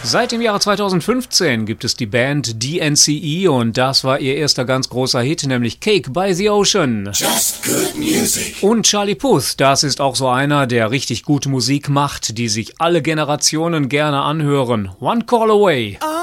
Seit dem Jahre 2015 gibt es die Band DNCE und das war ihr erster ganz großer Hit, nämlich Cake by the Ocean. Just good music. Und Charlie Puth, das ist auch so einer, der richtig gute Musik macht, die sich alle Generationen gerne anhören. One Call Away.